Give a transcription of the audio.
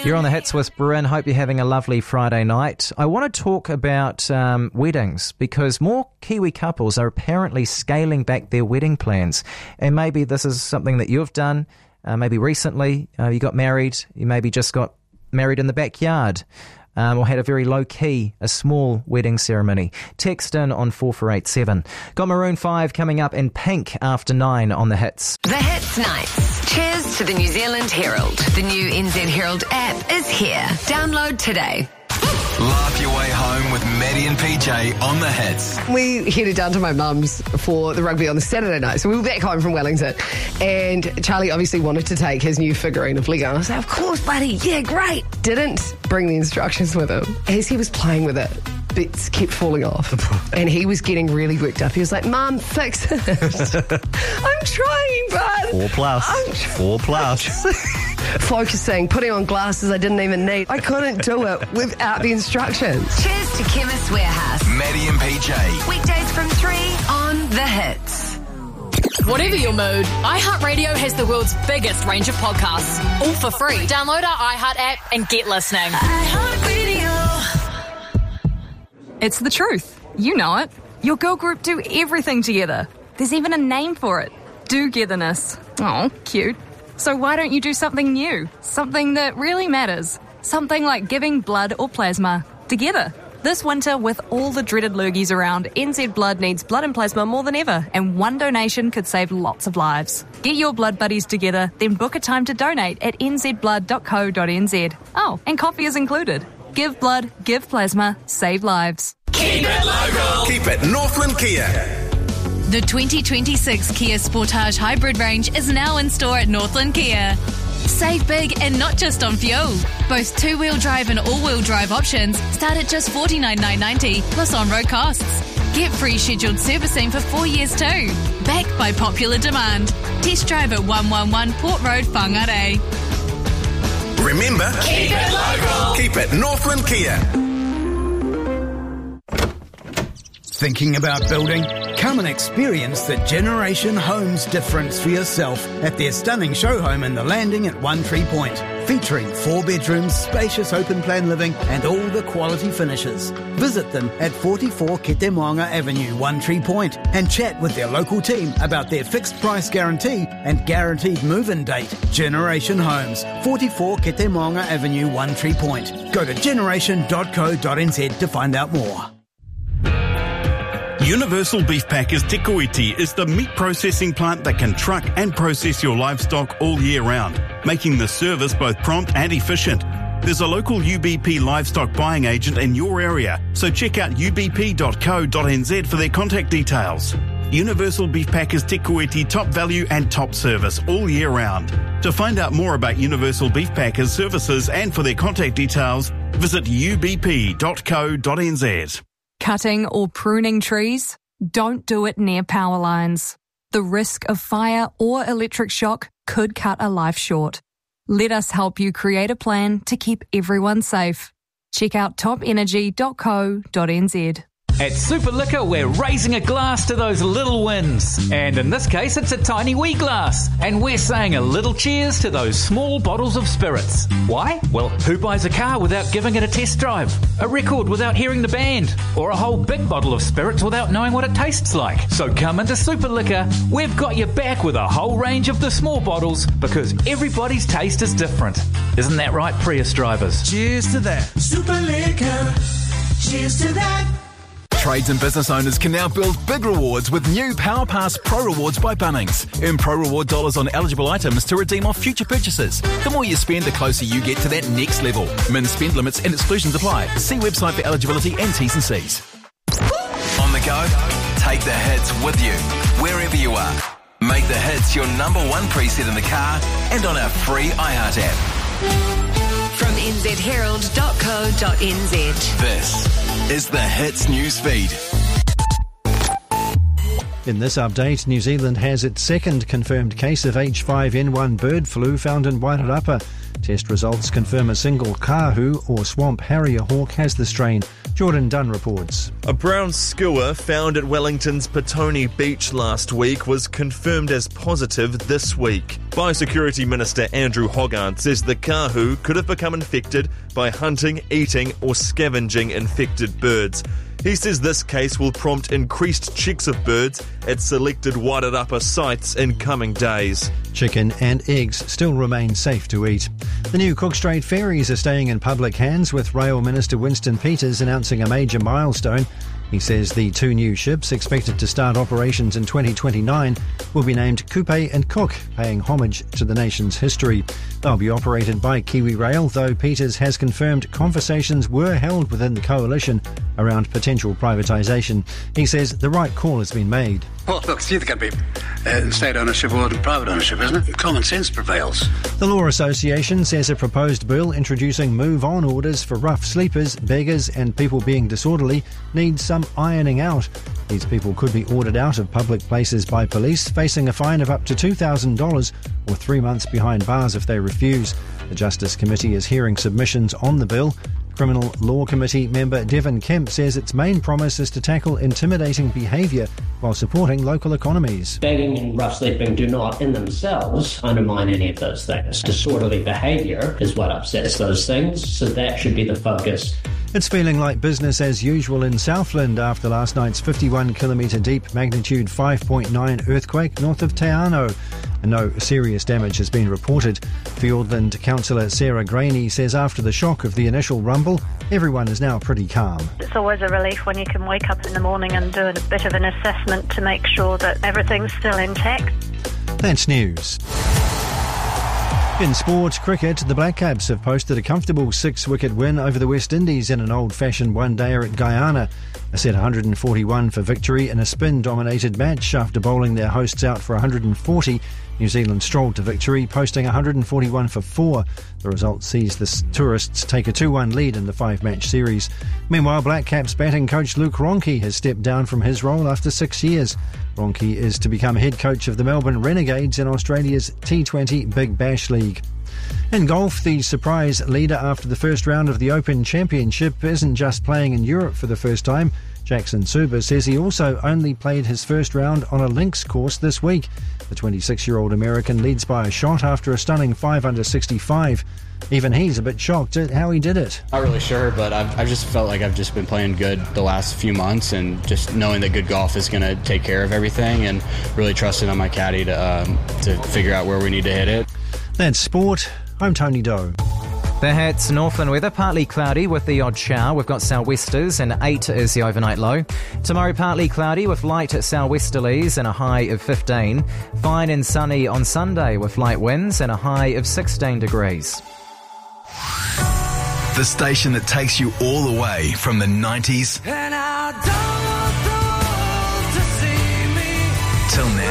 You're on the Hits with Bryn. Hope you're having a lovely Friday night. I want to talk about weddings because more Kiwi couples are apparently scaling back their wedding plans. And maybe this is something that you've done, maybe recently. You got married, you maybe just got married in the backyard. Or had a very low-key, a small wedding ceremony. Text in on 4487. Got Maroon 5 coming up in Pink after 9 on the Hits. The Hits Nights. Cheers to the New Zealand Herald. The new NZ Herald app is here. Download today. Laugh your way home with Maddie and PJ on the Hits. We headed down to my mum's for the rugby on the Saturday night. So we were back home from Wellington. And Charlie obviously wanted to take his new figurine of Lego. And I was like, of course, buddy. Yeah, great. Didn't bring the instructions with him. As he was playing with it, bits kept falling off. And he was getting really worked up. He was like, Mum, fix it. I'm trying, bud. 4 plus. Focusing, putting on glasses I didn't even need. I couldn't do it without the instructions. Cheers to Chemist Warehouse. Maddie and PJ. Weekdays from 3 on The Hits. Whatever your mood, iHeartRadio has the world's biggest range of podcasts, all for free. Download our iHeart app and get listening. iHeartRadio. It's the truth. You know it. Your girl group do everything together. There's even a name for it. Do-getherness. Oh, cute. So why don't you do something new? Something that really matters. Something like giving blood or plasma together. This winter, with all the dreaded lurgies around, NZ Blood needs blood and plasma more than ever, and one donation could save lots of lives. Get your blood buddies together, then book a time to donate at nzblood.co.nz. Oh, and coffee is included. Give blood, give plasma, save lives. Keep it local. Keep it Northland Kia. The 2026 Kia Sportage Hybrid range is now in store at Northland Kia. Save big and not just on fuel. Both two-wheel drive and all-wheel drive options start at just $49,990 plus on-road costs. Get free scheduled servicing for 4 years too. Backed by popular demand. Test drive at 111 Port Road, Whangarei. Remember, keep it local. Keep it Northland Kia. Thinking about building? Come and experience the Generation Homes difference for yourself at their stunning show home in the Landing at One Tree Point, featuring 4 bedrooms, spacious open plan living and all the quality finishes. Visit them at 44 Ketemoanga Avenue, One Tree Point, and chat with their local team about their fixed price guarantee and guaranteed move-in date. Generation Homes, 44 Ketemoanga Avenue, One Tree Point. Go to generation.co.nz to find out more. Universal Beef Packers Te Kuiti is the meat processing plant that can truck and process your livestock all year round, making the service both prompt and efficient. There's a local UBP livestock buying agent in your area, so check out ubp.co.nz for their contact details. Universal Beef Packers Te Kuiti, top value and top service all year round. To find out more about Universal Beef Packers services and for their contact details, visit ubp.co.nz. Cutting or pruning trees? Don't do it near power lines. The risk of fire or electric shock could cut a life short. Let us help you create a plan to keep everyone safe. Check out topenergy.co.nz. At Super Liquor, we're raising a glass to those little wins. And in this case, it's a tiny wee glass. And we're saying a little cheers to those small bottles of spirits. Why? Well, who buys a car without giving it a test drive? A record without hearing the band? Or a whole big bottle of spirits without knowing what it tastes like? So come into Super Liquor. We've got your back with a whole range of the small bottles because everybody's taste is different. Isn't that right, Prius drivers? Cheers to that. Super Liquor. Cheers to that. Trades and business owners can now build big rewards with new Power Pass Pro Rewards by Bunnings. Earn Pro Reward dollars on eligible items to redeem off future purchases. The more you spend, the closer you get to that next level. Min spend limits and exclusions apply. See website for eligibility and T's and C's. On the go? Take the hits with you, wherever you are. Make the hits your number one preset in the car and on our free iHeart app. From nzherald.co.nz. This is the Hits Newsfeed. In this update, New Zealand has its second confirmed case of H5N1 bird flu found in Wairarapa. Test results confirm a single kahu or swamp harrier hawk has the strain. Jordan Dunn reports. A brown skua found at Wellington's Petone Beach last week was confirmed as positive this week. Biosecurity Minister Andrew Hogarth says the kahu could have become infected by hunting, eating or scavenging infected birds. He says this case will prompt increased checks of birds at selected Wairarapa sites in coming days. Chicken and eggs still remain safe to eat. The new Cook Strait ferries are staying in public hands, with Rail Minister Winston Peters announcing a major milestone. He says the two new ships, expected to start operations in 2029, will be named Kupe and Cook, paying homage to the nation's history. They'll be operated by Kiwi Rail, though Peters has confirmed conversations were held within the coalition around potential privatisation. He says the right call has been made. Well, look, it's either going to be state ownership or private ownership, isn't it? Common sense prevails. The Law Association says a proposed bill introducing move-on orders for rough sleepers, beggars and people being disorderly needs some ironing out. These people could be ordered out of public places by police, facing a fine of up to $2,000 or 3 months behind bars if they refuse. The Justice Committee is hearing submissions on the bill. Criminal Law Committee member Devon Kemp says its main promise is to tackle intimidating behaviour while supporting local economies. Begging and rough sleeping do not in themselves undermine any of those things. Disorderly behaviour is what upsets those things, so that should be the focus. It's feeling like business as usual in Southland after last night's 51-kilometre deep magnitude 5.9 earthquake north of Te Anau. No serious damage has been reported. Fiordland councillor Sarah Graney says after the shock of the initial rumble, everyone is now pretty calm. It's always a relief when you can wake up in the morning and do a bit of an assessment to make sure that everything's still intact. That's news. In sport cricket, the Black Caps have posted a comfortable 6-wicket win over the West Indies in an old-fashioned one-dayer at Guyana. A set 141 for victory in a spin-dominated match after bowling their hosts out for 140. New Zealand strolled to victory, posting 141 for 4. The result sees the tourists take a 2-1 lead in the 5-match series. Meanwhile, Black Caps batting coach Luke Ronchi has stepped down from his role after 6 years. Ronchi is to become head coach of the Melbourne Renegades in Australia's T20 Big Bash League. In golf, the surprise leader after the first round of the Open Championship isn't just playing in Europe for the first time. Jackson Suber says he also only played his first round on a links course this week. The 26-year-old American leads by a shot after a stunning 5 under 65. Even he's a bit shocked at how he did it. Not really sure, but I've just felt like I've just been playing good the last few months, and just knowing that good golf is going to take care of everything, and really trusting on my caddy to figure out where we need to hit it. That's sport. I'm Tony Doe. The Hats Northland weather, partly cloudy with the odd shower. We've got sou'westers and 8 is the overnight low. Tomorrow partly cloudy with light sou'westerlies and a high of 15. Fine and sunny on Sunday with light winds and a high of 16 degrees. The station that takes you all the way from the 90s till now.